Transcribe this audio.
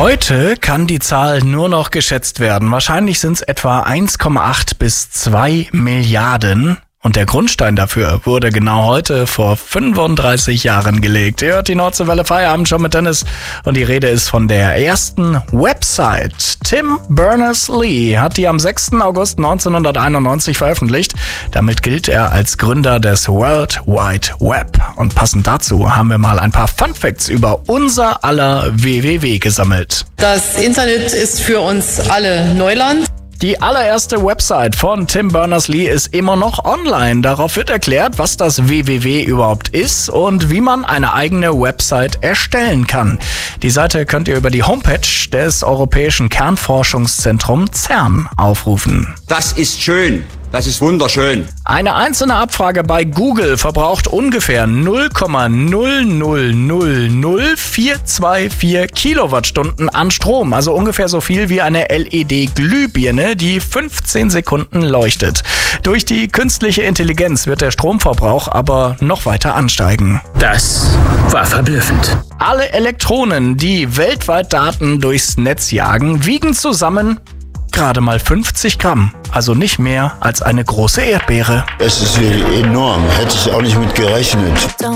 Heute kann die Zahl nur noch geschätzt werden. Wahrscheinlich sind es etwa 1,8 bis 2 Milliarden. Und der Grundstein dafür wurde genau heute vor 35 Jahren gelegt. Ihr hört die Nordseewelle Feierabend schon mit Dennis. Und die Rede ist von der ersten Website. Tim Berners-Lee hat die am 6. August 1991 veröffentlicht. Damit gilt er als Gründer des World Wide Web. Und passend dazu haben wir mal ein paar Funfacts über unser aller WWW gesammelt. Das Internet ist für uns alle Neuland. Die allererste Website von Tim Berners-Lee ist immer noch online. Darauf wird erklärt, was das WWW überhaupt ist und wie man eine eigene Website erstellen kann. Die Seite könnt ihr über die Homepage des Europäischen Kernforschungszentrums CERN aufrufen. Das ist schön. Das ist wunderschön. Eine einzelne Abfrage bei Google verbraucht ungefähr 0,0000424 Kilowattstunden an Strom. Also ungefähr so viel wie eine LED-Glühbirne, die 15 Sekunden leuchtet. Durch die künstliche Intelligenz wird der Stromverbrauch aber noch weiter ansteigen. Das war verblüffend. Alle Elektronen, die weltweit Daten durchs Netz jagen, wiegen zusammen gerade mal 50 Gramm, also nicht mehr als eine große Erdbeere. Es ist wirklich enorm, hätte ich auch nicht mit gerechnet.